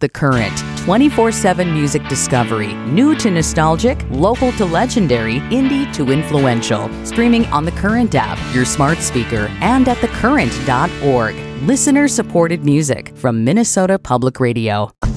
The Current. 24/7 music discovery. New to nostalgic, local to legendary, indie to influential. Streaming on the Current app, your smart speaker, and at thecurrent.org. Listener-supported music from Minnesota Public Radio.